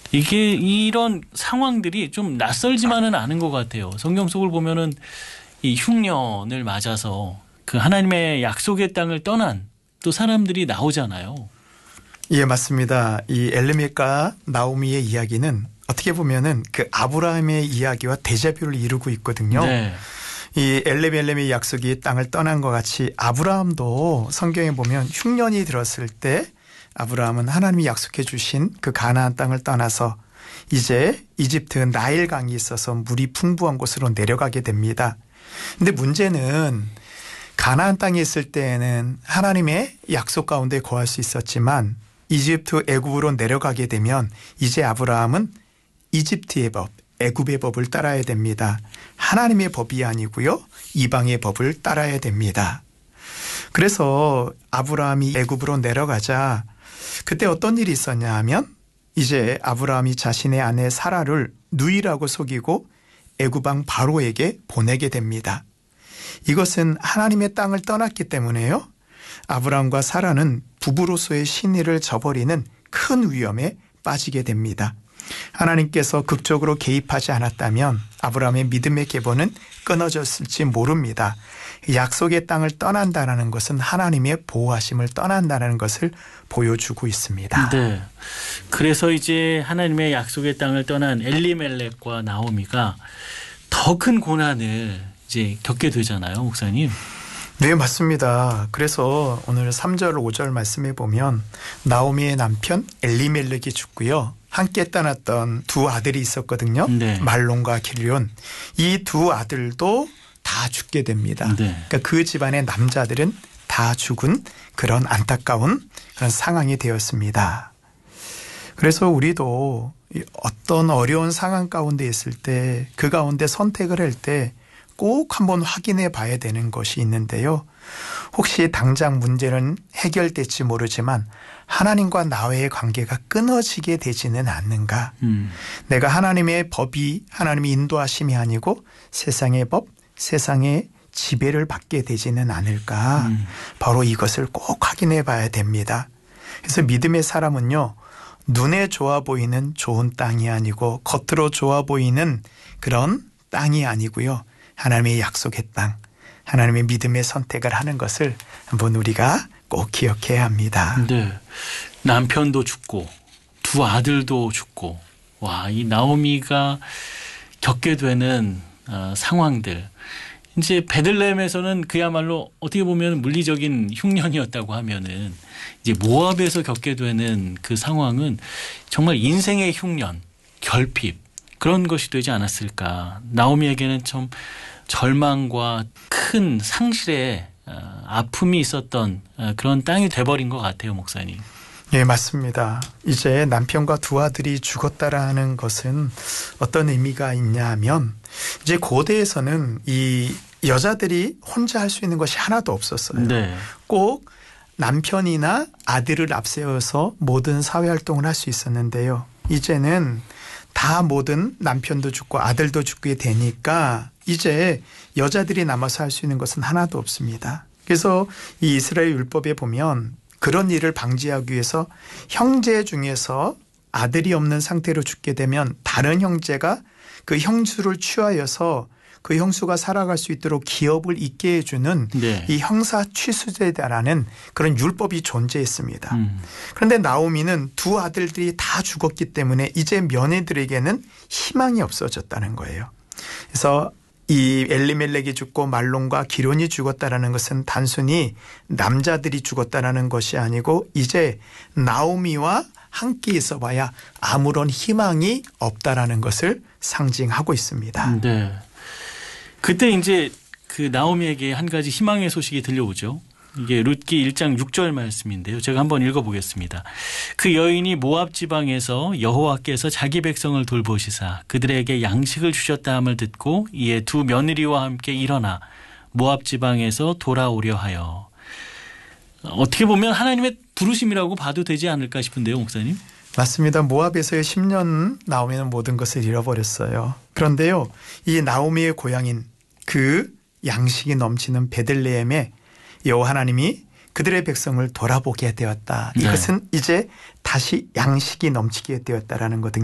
이게 이런 상황들이 좀 낯설지만은 않은 것 같아요. 성경 속을 보면은 이 흉년을 맞아서 그 하나님의 약속의 땅을 떠난 또 사람들이 나오잖아요. 예, 맞습니다. 이 엘리멜과 나오미의 이야기는 어떻게 보면은 그 아브라함의 이야기와 데자뷰를 이루고 있거든요. 네. 이 엘리멜의 약속이 땅을 떠난 것 같이 아브라함도 성경에 보면 흉년이 들었을 때 아브라함은 하나님이 약속해 주신 그 가나안 땅을 떠나서 이제 이집트 나일강이 있어서 물이 풍부한 곳으로 내려가게 됩니다. 근데 문제는 가나안 땅에 있을 때에는 하나님의 약속 가운데 거할 수 있었지만 이집트 애굽으로 내려가게 되면 이제 아브라함은 이집트의 법, 애굽의 법을 따라야 됩니다. 하나님의 법이 아니고요. 이방의 법을 따라야 됩니다. 그래서 아브라함이 애굽으로 내려가자 그때 어떤 일이 있었냐 하면 이제 아브라함이 자신의 아내 사라를 누이라고 속이고 애굽 왕 바로에게 보내게 됩니다. 이것은 하나님의 땅을 떠났기 때문에요. 아브라함과 사라는 부부로서의 신의를 저버리는 큰 위험에 빠지게 됩니다. 하나님께서 극적으로 개입하지 않았다면 아브라함의 믿음의 계보는 끊어졌을지 모릅니다. 약속의 땅을 떠난다는 것은 하나님의 보호하심을 떠난다는 것을 보여주고 있습니다. 네. 그래서 이제 하나님의 약속의 땅을 떠난 엘리멜렉과 나오미가 더 큰 고난을 이제 겪게 되잖아요, 목사님. 네, 맞습니다. 그래서 오늘 3절 5절 말씀해 보면 나오미의 남편 엘리멜렉이 죽고요. 함께 떠났던 두 아들이 있었거든요. 네. 말론과 길리온. 이 두 아들도 다 죽게 됩니다. 네. 그러니까 그 집안의 남자들은 다 죽은 그런 안타까운 그런 상황이 되었습니다. 그래서 우리도 어떤 어려운 상황 가운데 있을 때 그 가운데 선택을 할 때 꼭 한번 확인해 봐야 되는 것이 있는데요. 혹시 당장 문제는 해결될지 모르지만 하나님과 나와의 관계가 끊어지게 되지는 않는가. 내가 하나님의 법이 하나님의 인도하심이 아니고 세상의 법, 세상의 지배를 받게 되지는 않을까. 바로 이것을 꼭 확인해 봐야 됩니다. 그래서 믿음의 사람은요. 눈에 좋아 보이는 좋은 땅이 아니고 겉으로 좋아 보이는 그런 땅이 아니고요. 하나님의 약속의 땅, 하나님의 믿음의 선택을 하는 것을 한번 우리가 꼭 기억해야 합니다. 네. 남편도 죽고 두 아들도 죽고 와, 이 나오미가 겪게 되는 상황들. 이제 베들레헴에서는 그야말로 어떻게 보면 물리적인 흉년이었다고 하면은 이제 모압에서 겪게 되는 그 상황은 정말 인생의 흉년, 결핍 그런 것이 되지 않았을까. 나오미에게는 좀 절망과 큰 상실의 아픔이 있었던 그런 땅이 돼버린 것 같아요, 목사님. 예, 맞습니다. 이제 남편과 두 아들이 죽었다라는 것은 어떤 의미가 있냐 하면 이제 고대에서는 이 여자들이 혼자 할 수 있는 것이 하나도 없었어요. 네. 꼭 남편이나 아들을 앞세워서 모든 사회활동을 할 수 있었는데요. 이제는 다 모든 남편도 죽고 아들도 죽게 되니까 이제 여자들이 남아서 할 수 있는 것은 하나도 없습니다. 그래서 이 이스라엘 율법에 보면 그런 일을 방지하기 위해서 형제 중에서 아들이 없는 상태로 죽게 되면 다른 형제가 그 형수를 취하여서 그 형수가 살아갈 수 있도록 기업을 있게 해주는 네. 이 형사 취수제다라는 그런 율법이 존재했습니다. 그런데 나오미는 두 아들들이 다 죽었기 때문에 이제 며느리들에게는 희망이 없어졌다는 거예요. 그래서 이 엘리멜렉이 죽고 말론과 기론이 죽었다라는 것은 단순히 남자들이 죽었다라는 것이 아니고 이제 나오미와 함께 있어 봐야 아무런 희망이 없다라는 것을 상징하고 있습니다. 네. 그때 이제 그 나오미에게 한 가지 희망의 소식이 들려오죠. 이게 룻기 1장 6절 말씀인데요. 제가 한번 읽어보겠습니다. 그 여인이 모압 지방에서 여호와께서 자기 백성을 돌보시사 그들에게 양식을 주셨다 함을 듣고 이에 두 며느리와 함께 일어나 모압 지방에서 돌아오려 하여. 어떻게 보면 하나님의 부르심이라고 봐도 되지 않을까 싶은데요, 목사님. 맞습니다. 모압에서의 10년 나오미는 모든 것을 잃어버렸어요. 그런데요, 이 나오미의 고향인 그 양식이 넘치는 베들레헴에 여호와 하나님이 그들의 백성을 돌아보게 되었다. 이것은 이제 다시 양식이 넘치게 되었다라는 거거든요.